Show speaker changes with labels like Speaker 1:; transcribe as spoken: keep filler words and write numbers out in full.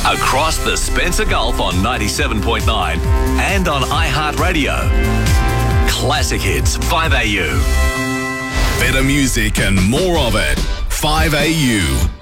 Speaker 1: across the Spencer Gulf on ninety-seven point nine and on iHeartRadio. Classic Hits five A U.
Speaker 2: Better music and more of it. five A U.